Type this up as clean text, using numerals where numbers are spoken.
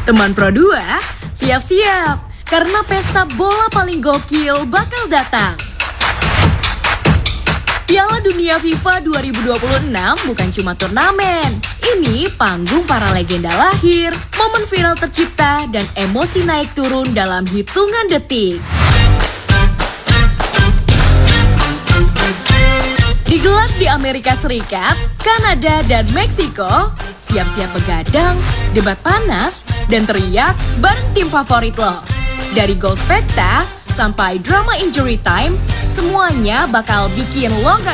Teman Pro 2, siap-siap, karena pesta bola paling gokil bakal datang. Piala Dunia FIFA 2026 bukan cuma turnamen. Ini panggung para legenda lahir, momen viral tercipta, dan emosi naik turun dalam hitungan detik. Digelar di Amerika Serikat, Kanada, dan Meksiko. Siap-siap begadang, debat panas, dan teriak bareng tim favorit lo. Dari gol spekta sampai drama injury time, semuanya bakal bikin lo gak